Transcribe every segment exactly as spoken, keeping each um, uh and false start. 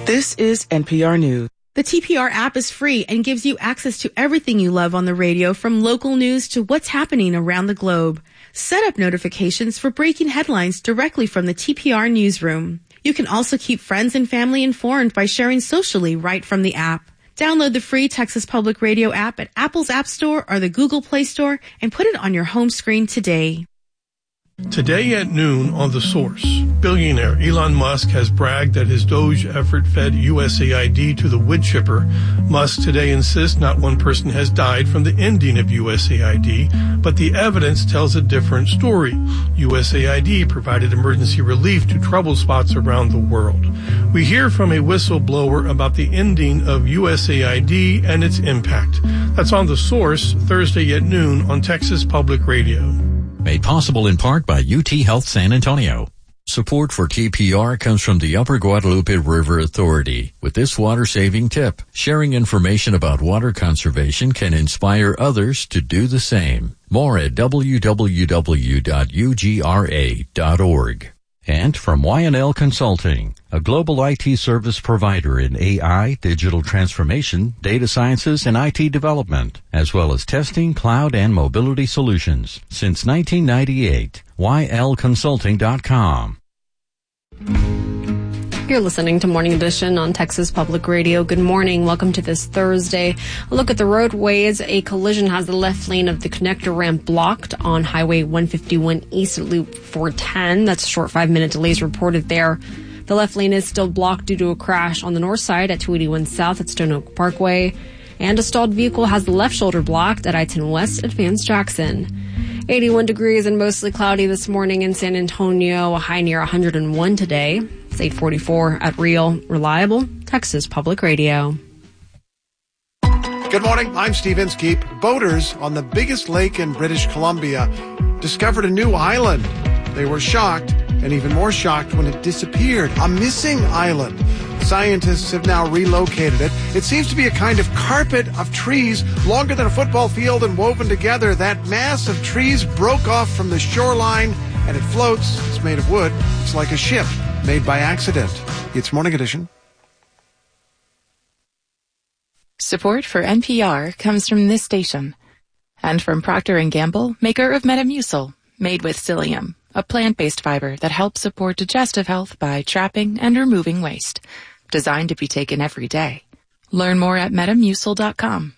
This is N P R News. The T P R app is free and gives you access to everything you love on the radio, from local news to what's happening around the globe. Set up notifications for breaking headlines directly from the T P R newsroom. You can also keep friends and family informed by sharing socially right from the app. Download the free Texas Public Radio app at Apple's App Store or the Google Play Store and put it on your home screen today. Today at noon on The Source, billionaire Elon Musk has bragged that his Doge effort fed U S A I D to the wood chipper. Musk today insists not one person has died from the ending of U S A I D, but the evidence tells a different story. U S A I D provided emergency relief to trouble spots around the world. We hear from a whistleblower about the ending of U S A I D and its impact. That's on The Source, Thursday at noon on Texas Public Radio. Made possible in part by U T Health San Antonio. Support for T P R comes from the Upper Guadalupe River Authority. With this water-saving tip, sharing information about water conservation can inspire others to do the same. More at w w w dot u g r a dot org. And from Y and L Consulting, a global I T service provider in A I, digital transformation, data sciences, and I T development, as well as testing, cloud, and mobility solutions. Since nineteen ninety-eight, y l consulting dot com. You're listening to Morning Edition on Texas Public Radio. Good morning. Welcome to this Thursday. A look at the roadways. A collision has the left lane of the connector ramp blocked on Highway one fifty-one East at Loop four ten. That's a short five-minute delays reported there. The left lane is still blocked due to a crash on the north side at two eighty-one South at Stone Oak Parkway. And a stalled vehicle has the left shoulder blocked at I ten West at Vance Jackson. eighty-one degrees and mostly cloudy this morning in San Antonio. A high near one hundred one today. It's eight forty-four at Real, Reliable, Texas Public Radio. Good morning. I'm Steve Inskeep. Boaters on the biggest lake in British Columbia discovered a new island. They were shocked, and even more shocked when it disappeared. A missing island. Scientists have now relocated it. It seems to be a kind of carpet of trees longer than a football field and woven together. That mass of trees broke off from the shoreline, and it floats. It's made of wood. It's like a ship made by accident. It's Morning Edition. Support for N P R comes from this station and from Procter and Gamble, maker of Metamucil, made with psyllium, a plant-based fiber that helps support digestive health by trapping and removing waste. Designed to be taken every day. Learn more at metamucil dot com.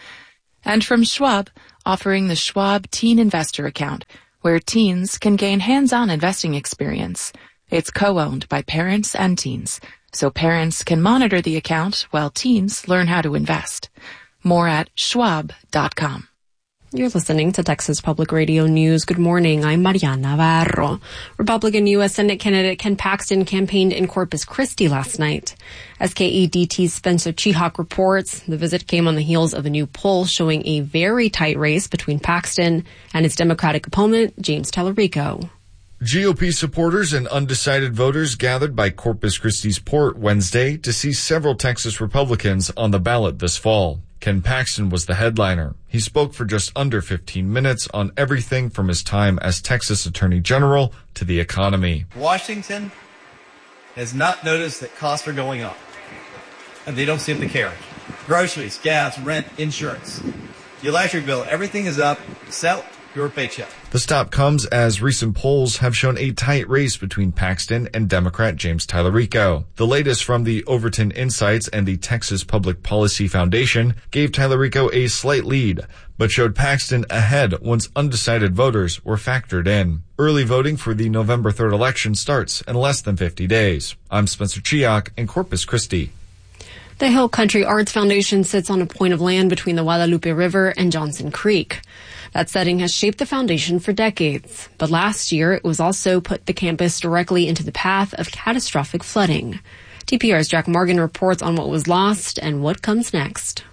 And from Schwab, offering the Schwab Teen Investor Account, where teens can gain hands-on investing experience. It's co-owned by parents and teens, so parents can monitor the account while teens learn how to invest. More at schwab dot com. You're listening to Texas Public Radio News. Good morning. I'm Mariana Navarro. Republican U S Senate candidate Ken Paxton campaigned in Corpus Christi last night. S K E D T's Spencer Chihak reports the visit came on the heels of a new poll showing a very tight race between Paxton and his Democratic opponent, James Tallarico. G O P supporters and undecided voters gathered by Corpus Christi's port Wednesday to see several Texas Republicans on the ballot this fall. Ken Paxton was the headliner. He spoke for just under fifteen minutes on everything from his time as Texas Attorney General to the economy. Washington has not noticed that costs are going up, and they don't seem to care. Groceries, gas, rent, insurance, the electric bill, everything is up except your paycheck. The stop comes as recent polls have shown a tight race between Paxton and Democrat James Tallarico. The latest from the Overton Insights and the Texas Public Policy Foundation gave Tallarico a slight lead, but showed Paxton ahead once undecided voters were factored in. Early voting for the November third election starts in less than fifty days. I'm Spencer Chihak in Corpus Christi. The Hill Country Arts Foundation sits on a point of land between the Guadalupe River and Johnson Creek. That setting has shaped the foundation for decades. But last year, it was also put the campus directly into the path of catastrophic flooding. T P R's Jack Morgan reports on what was lost and what comes next.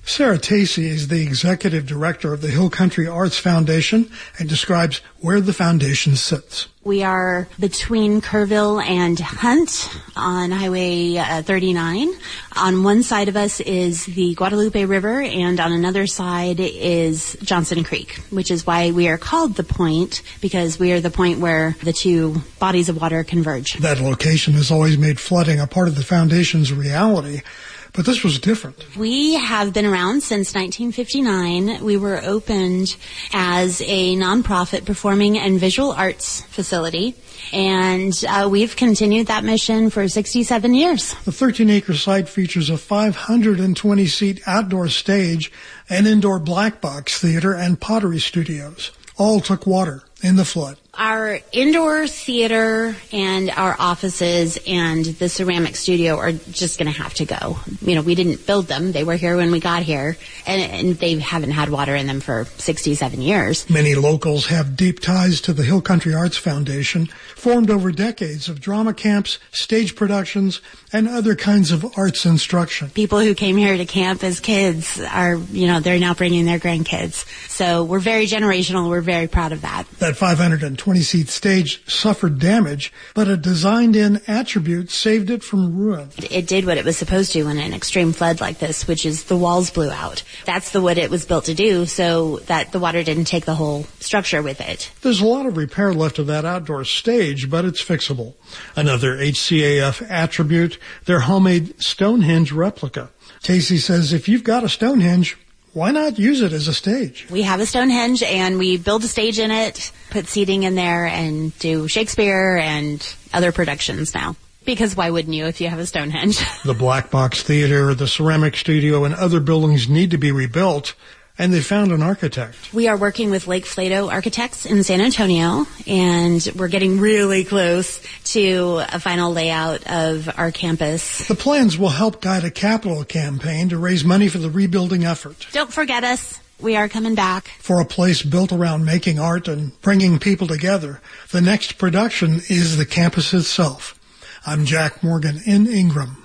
Sarah Tacey is the executive director of the Hill Country Arts Foundation and describes where the foundation sits. We are between Kerrville and Hunt on Highway uh, thirty-nine. On one side of us is the Guadalupe River, and on another side is Johnson Creek, which is why we are called the Point, because we are the point where the two bodies of water converge. That location has always made flooding a part of the foundation's reality. But this was different. We have been around since nineteen fifty-nine. We were opened as a nonprofit performing and visual arts facility, and uh, we've continued that mission for sixty-seven years. The thirteen-acre site features a five hundred twenty seat outdoor stage, an indoor black box theater, and pottery studios. All took water in the flood. Our indoor theater and our offices and the ceramic studio are just going to have to go. You know, we didn't build them. They were here when we got here, and, and they haven't had water in them for sixty-seven years. Many locals have deep ties to the Hill Country Arts Foundation, formed over decades of drama camps, stage productions, and other kinds of arts instruction. People who came here to camp as kids are, you know, they're now bringing their grandkids. So we're very generational. We're very proud of that. That five hundred twenty seat stage suffered damage, but a designed-in attribute saved it from ruin. It did what it was supposed to in an extreme flood like this, which is the walls blew out. That's the what it was built to do, so that the water didn't take the whole structure with it. There's a lot of repair left of that outdoor stage, but it's fixable. Another H C A F attribute, their homemade Stonehenge replica. Tacey says if you've got a Stonehenge, why not use it as a stage? We have a Stonehenge, and we build a stage in it, put seating in there, and do Shakespeare and other productions now. Because why wouldn't you if you have a Stonehenge? The Black Box Theater, the Ceramic Studio, and other buildings need to be rebuilt, and they found an architect. We are working with Lake Flato Architects in San Antonio, and we're getting really close to a final layout of our campus. The plans will help guide a capital campaign to raise money for the rebuilding effort. Don't forget us. We are coming back. For a place built around making art and bringing people together, the next production is the campus itself. I'm Jack Morgan in Ingram.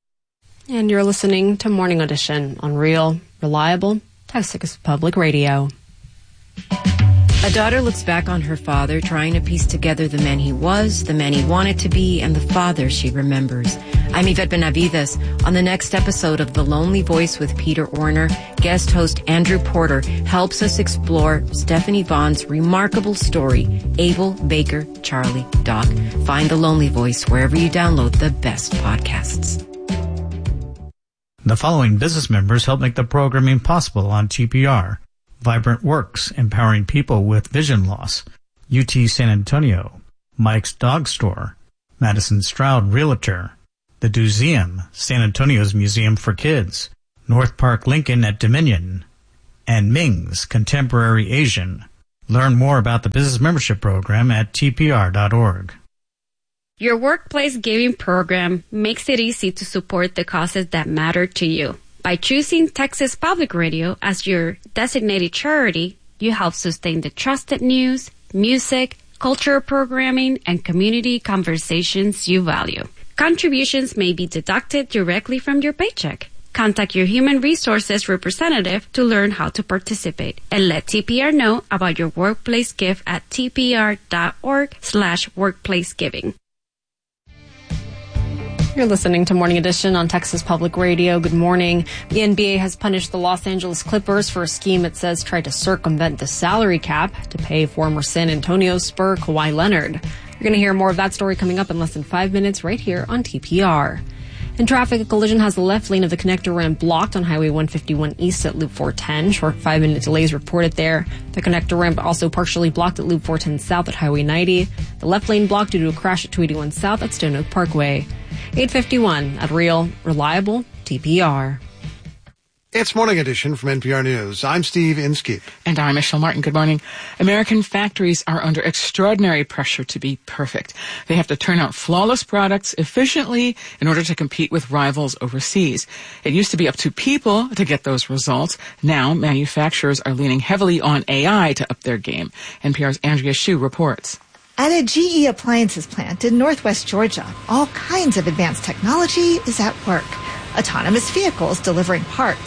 And you're listening to Morning Edition on Real, Reliable, Texas Public Radio. A daughter looks back on her father, trying to piece together the man he was, the man he wanted to be, and the father she remembers. I'm Yvette Benavides. On the next episode of The Lonely Voice with Peter Orner, guest host Andrew Porter helps us explore Stephanie Vaughn's remarkable story, Abel, Baker, Charlie, Doc. Find The Lonely Voice wherever you download the best podcasts. The following business members help make the programming possible on T P R. Vibrant Works, empowering people with vision loss. U T San Antonio. Mike's Dog Store. Madison Stroud Realtor. The Museum, San Antonio's Museum for Kids. North Park Lincoln at Dominion. And Ming's Contemporary Asian. Learn more about the business membership program at T P R dot org. Your workplace giving program makes it easy to support the causes that matter to you. By choosing Texas Public Radio as your designated charity, you help sustain the trusted news, music, cultural programming, and community conversations you value. Contributions may be deducted directly from your paycheck. Contact your human resources representative to learn how to participate, and let T P R know about your workplace gift at T P R dot org slash workplace giving. You're listening to Morning Edition on Texas Public Radio. Good morning. The N B A has punished the Los Angeles Clippers for a scheme it says tried to circumvent the salary cap to pay former San Antonio Spur Kawhi Leonard. You're going to hear more of that story coming up in less than five minutes right here on T P R. In traffic, a collision has the left lane of the connector ramp blocked on Highway one fifty-one East at Loop four ten. Short five-minute delays reported there. The connector ramp also partially blocked at Loop four ten South at Highway ninety. The left lane blocked due to a crash at two eighty-one South at Stone Oak Parkway. eight fifty-one at Real, Reliable, T P R. It's Morning Edition from N P R News. I'm Steve Inskeep. And I'm Michelle Martin. Good morning. American factories are under extraordinary pressure to be perfect. They have to turn out flawless products efficiently in order to compete with rivals overseas. It used to be up to people to get those results. Now, manufacturers are leaning heavily on A I to up their game. N P R's Andrea Hsu reports. At a G E appliances plant in northwest Georgia, all kinds of advanced technology is at work. Autonomous vehicles delivering parts,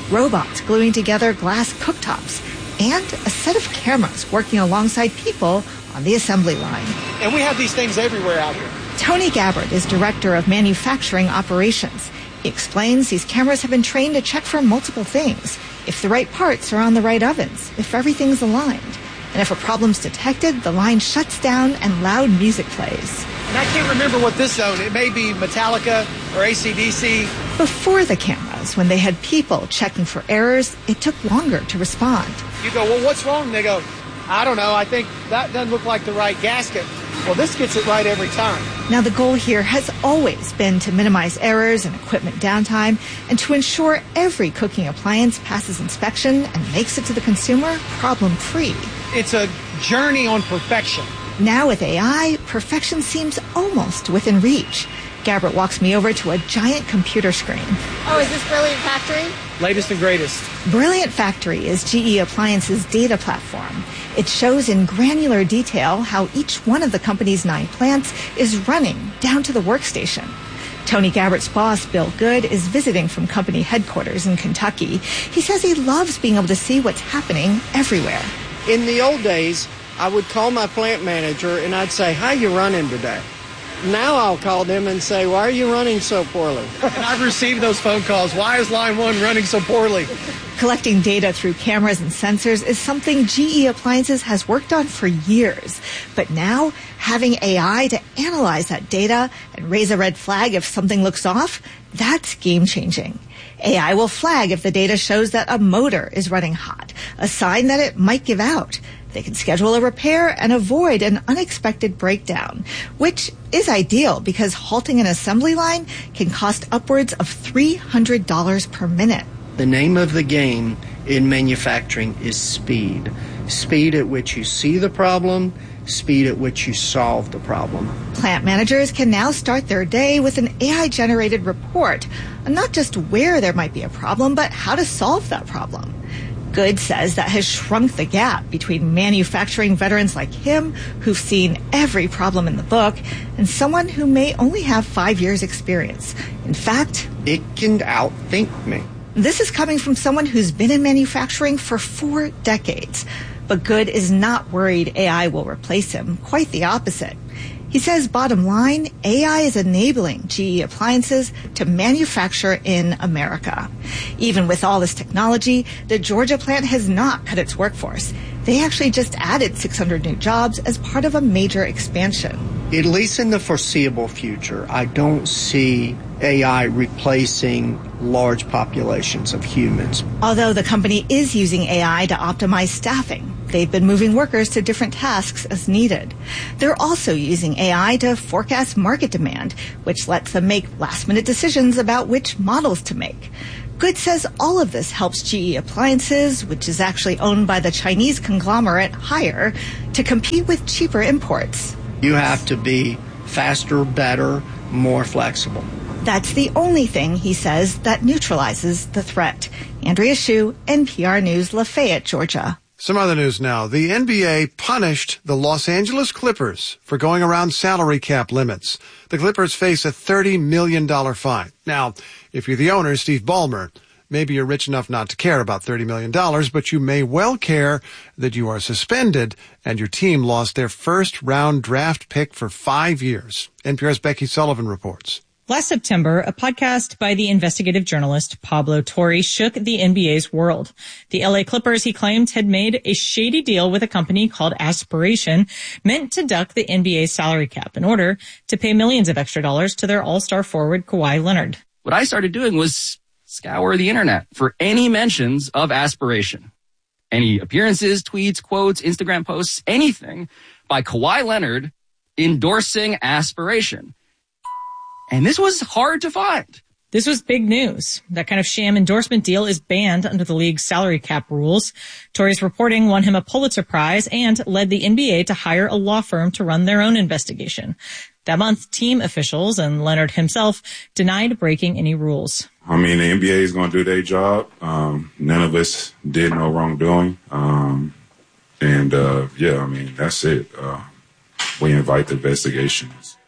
robots gluing together glass cooktops, and a set of cameras working alongside people on the assembly line. And we have these things everywhere out here. Tony Gabbard is Director of Manufacturing Operations. He explains these cameras have been trained to check for multiple things. If the right parts are on the right ovens, if everything's aligned. And if a problem's detected, the line shuts down and loud music plays. And I can't remember what this zone, it may be Metallica or A C D C. Before the cameras, when they had people checking for errors, it took longer to respond. You go, well, what's wrong? They go, I don't know, I think that doesn't look like the right gasket. Well, this gets it right every time. Now, the goal here has always been to minimize errors and equipment downtime and to ensure every cooking appliance passes inspection and makes it to the consumer problem-free. It's a journey on perfection. Now with A I, perfection seems almost within reach. Gabbard walks me over to a giant computer screen. Oh, is this Brilliant Factory? Latest and greatest. Brilliant Factory is G E Appliance's data platform. It shows in granular detail how each one of the company's nine plants is running down to the workstation. Tony Gabbard's boss, Bill Good, is visiting from company headquarters in Kentucky. He says he loves being able to see what's happening everywhere. In the old days, I would call my plant manager and I'd say, how you running today? Now I'll call them and say, why are you running so poorly? And I've received those phone calls. Why is line one running so poorly? Collecting data through cameras and sensors is something G E Appliances has worked on for years. But now, having A I to analyze that data and raise a red flag if something looks off, that's game-changing. A I will flag if the data shows that a motor is running hot, a sign that it might give out. They can schedule a repair and avoid an unexpected breakdown, which is ideal because halting an assembly line can cost upwards of three hundred dollars per minute. The name of the game in manufacturing is speed. Speed at which you see the problem, speed at which you solve the problem. Plant managers can now start their day with an A I-generated report on not just where there might be a problem, but how to solve that problem. Good says that has shrunk the gap between manufacturing veterans like him, who've seen every problem in the book, and someone who may only have five years experience. In fact, it can outthink me. This is coming from someone who's been in manufacturing for four decades. But Good is not worried A I will replace him. Quite the opposite. He says, bottom line, A I is enabling G E Appliances to manufacture in America. Even with all this technology, the Georgia plant has not cut its workforce. They actually just added six hundred new jobs as part of a major expansion. At least in the foreseeable future, I don't see A I replacing large populations of humans. Although the company is using A I to optimize staffing, they've been moving workers to different tasks as needed. They're also using A I to forecast market demand, which lets them make last-minute decisions about which models to make. Good says all of this helps G E Appliances, which is actually owned by the Chinese conglomerate Haier, to compete with cheaper imports. You have to be faster, better, more flexible. That's the only thing, he says, that neutralizes the threat. Andrea Hsu, N P R News, Lafayette, Georgia. Some other news now. The N B A punished the Los Angeles Clippers for going around salary cap limits. The Clippers face a thirty million dollars fine. Now, if you're the owner, Steve Ballmer, maybe you're rich enough not to care about thirty million dollars, but you may well care that you are suspended and your team lost their first round draft pick for five years. N P R's Becky Sullivan reports. Last September, a podcast by the investigative journalist Pablo Torre shook the N B A's world. The L A Clippers, he claimed, had made a shady deal with a company called Aspiration, meant to duck the N B A's salary cap in order to pay millions of extra dollars to their all-star forward Kawhi Leonard. What I started doing was scour the internet for any mentions of Aspiration. Any appearances, tweets, quotes, Instagram posts, anything by Kawhi Leonard endorsing Aspiration. And this was hard to find. This was big news. That kind of sham endorsement deal is banned under the league's salary cap rules. Torre's reporting won him a Pulitzer Prize and led the N B A to hire a law firm to run their own investigation. That month, team officials and Leonard himself denied breaking any rules. I mean, the N B A is going to do their job. Um, none of us did no wrongdoing. Um, and, uh, yeah, I mean, that's it. Uh, we invite the investigations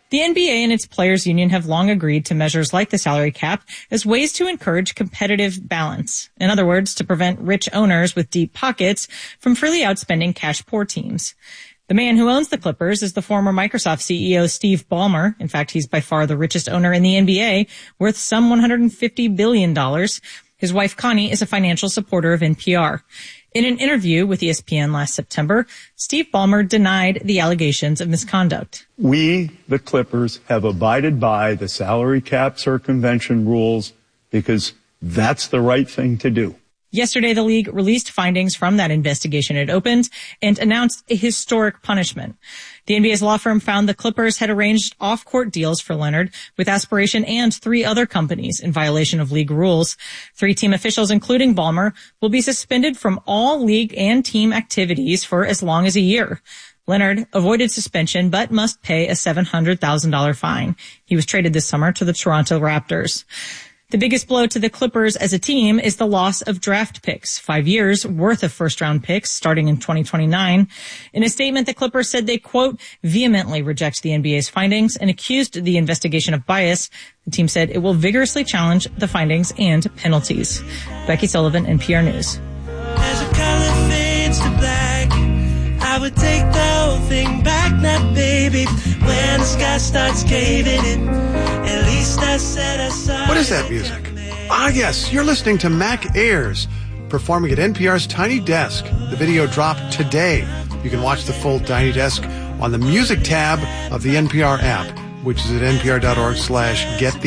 The N B A and its players' union have long agreed to measures like the salary cap as ways to encourage competitive balance. In other words, to prevent rich owners with deep pockets from freely outspending cash-poor teams. The man who owns the Clippers is the former Microsoft C E O Steve Ballmer. In fact, he's by far the richest owner in the N B A, worth some one hundred fifty billion dollars. His wife, Connie, is a financial supporter of N P R. In an interview with E S P N last September, Steve Ballmer denied the allegations of misconduct. We, the Clippers, have abided by the salary cap circumvention rules because that's the right thing to do. Yesterday, the league released findings from that investigation it opened and announced a historic punishment. The N B A's law firm found the Clippers had arranged off-court deals for Leonard with Aspiration and three other companies in violation of league rules. Three team officials, including Ballmer, will be suspended from all league and team activities for as long as a year. Leonard avoided suspension but must pay a seven hundred thousand dollars fine. He was traded this summer to the Toronto Raptors. The biggest blow to the Clippers as a team is the loss of draft picks, five years worth of first-round picks starting in twenty twenty-nine. In a statement, the Clippers said they, quote, vehemently reject the N B A's findings and accused the investigation of bias. The team said it will vigorously challenge the findings and penalties. Becky Sullivan, N P R News. As the color fades to black, I would take the whole thing back now, baby. When the sky starts caving in, at least I said I saw. What is that music? Ah, yes, you're listening to Mac Ayres performing at N P R's Tiny Desk. The video dropped today. You can watch the full Tiny Desk on the music tab of the N P R app, which is at npr.org slash get the